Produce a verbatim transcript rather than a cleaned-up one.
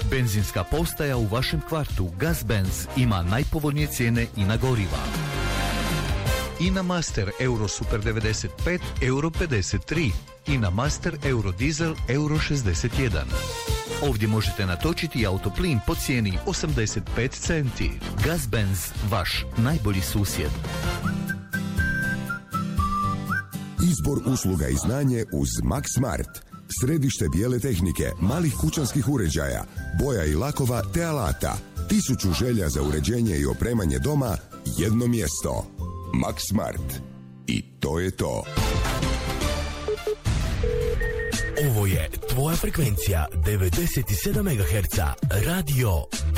Benzinska postaja u vašem kvartu Gazbenz ima najpovoljnije cijene i na goriva. Ina Master Euro Super devedeset pet euro pedeset tri, Ina Master Euro Diesel euro šezdeset jedan. Ovdje možete natočiti autoplin po cijeni osamdeset pet centi. Gazbenz, vaš najbolji susjed. Izbor usluga i znanje uz Max Smart. Središte bijele tehnike, malih kućanskih uređaja, boja i lakova te alata. Tisuću želja za uređenje i opremanje doma, jedno mjesto. Max Smart. I to je to. Ovo je tvoja frekvencija devedeset sedam megaherca Radio